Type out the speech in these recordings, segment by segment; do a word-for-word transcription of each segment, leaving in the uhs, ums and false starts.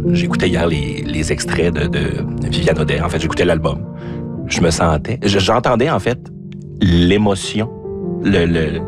J'écoutais hier les, les extraits de, de Viviane Audet. En fait, j'écoutais l'album. Je me sentais... J'entendais, en fait, l'émotion, le... le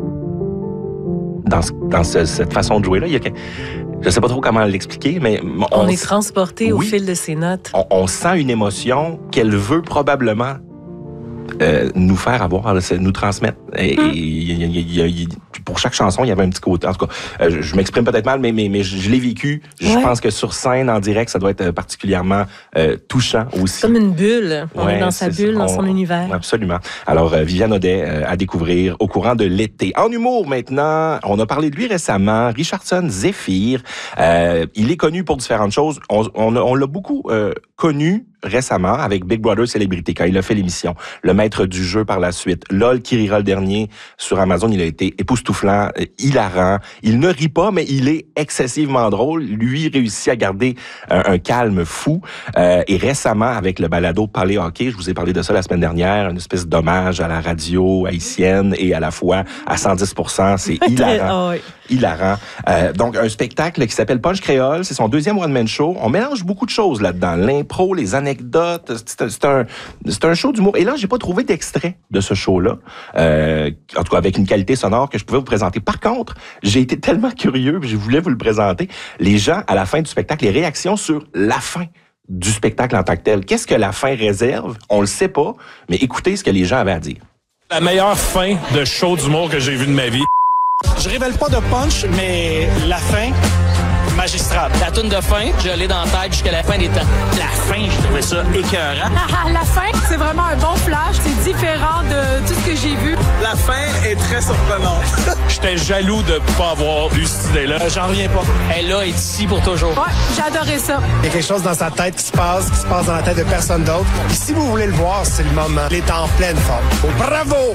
dans, dans ce, cette façon de jouer-là. Il y a... Je sais pas trop comment l'expliquer, mais... On, on est transporté oui, au fil de ses notes. On, on sent une émotion qu'elle veut probablement euh, nous faire avoir, nous transmettre. Et, hum. et, et, et, et pour chaque chanson, il y avait un petit côté. En tout cas, euh, je, je m'exprime peut-être mal, mais, mais, mais je, je l'ai vécu. Je ouais. pense que sur scène, en direct, ça doit être particulièrement euh, touchant aussi. Comme une bulle. On ouais, est dans sa bulle, dans on, son univers. Absolument. Alors, euh, Viviane Audet euh, à découvrir au courant de l'été. En humour, maintenant, on a parlé de lui récemment. Richardson Zephyr. Euh, il est connu pour différentes choses. On, on, on l'a beaucoup euh, connu récemment avec Big Brother Célébrité, quand il a fait l'émission. Le maître du jeu par la suite. LOL qui rira le dernier sur Amazon, il a été époustouflant, euh, hilarant. Il ne rit pas, mais il est excessivement drôle. Lui réussit à garder un, un calme fou. Euh, et récemment, avec le balado Parler hockey, je vous ai parlé de ça la semaine dernière, une espèce d'hommage à la radio haïtienne et à la fois à cent dix pour cent. C'est hilarant. Oh oui. Hilarant. Euh, donc, un spectacle qui s'appelle Punch Créole. C'est son deuxième one-man show. On mélange beaucoup de choses là-dedans. L'impro, les anecdotes. C'est, c'est, un, c'est un show d'humour. Et là, j'ai pas trouvé d'extrait de ce show-là. Euh, en tout cas, avec une qualité sonore que je pouvais vous présenter. Par contre, j'ai été tellement curieux que je voulais vous le présenter. Les gens, à la fin du spectacle, les réactions sur la fin du spectacle en tant que tel. Qu'est-ce que la fin réserve? On le sait pas, mais écoutez ce que les gens avaient à dire. La meilleure fin de show d'humour que j'ai vue de ma vie. Je révèle pas de punch, mais la fin, magistrale. La toune de fin, je l'ai dans la tête jusqu'à la fin des temps. La fin, je trouvais ça écœurant. La fin, c'est vraiment un bon flash. C'est différent de tout ce que j'ai vu. La fin est très surprenante. J'étais jaloux de pas avoir eu cette idée-là. J'en reviens pas. Elle là est ici pour toujours. Ouais, j'ai adoré ça. Il y a quelque chose dans sa tête qui se passe, qui se passe dans la tête de personne d'autre. Et si vous voulez le voir, c'est le moment. Il est en pleine forme. Oh, bravo!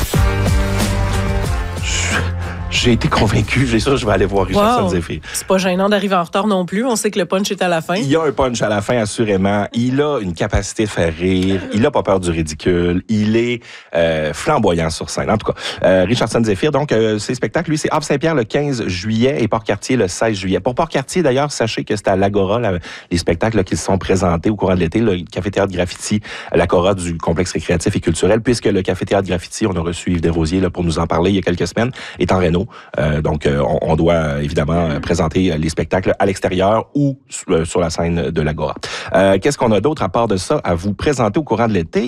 J'ai été convaincu, j'ai ça, je vais aller voir Richardson wow. Zephyr. C'est pas gênant d'arriver en retard non plus. On sait que le punch est à la fin. Il y a un punch à la fin, assurément. Il a une capacité de faire rire. Il a pas peur du ridicule. Il est euh, flamboyant sur scène. En tout cas, euh, Richardson Zephyr, donc, euh, ses spectacles, lui, c'est Havre-Saint-Pierre le quinze juillet et Port-Cartier le seize juillet. Pour Port-Cartier, d'ailleurs, sachez que c'est à l'Agora, là, les spectacles là, qui se sont présentés au courant de l'été, le Café-Théâtre Graffiti, l'Agora du complexe récréatif et culturel, puisque le Café-Théâtre Graffiti, on a reçu Yves Desrosiers là, pour nous en parler il y a quelques semaines, est en réno. Euh, donc, euh, on, on doit euh, évidemment euh, présenter les spectacles à l'extérieur ou euh, sur la scène de l'Agora. Euh, qu'est-ce qu'on a d'autre à part de ça à vous présenter au courant de l'été?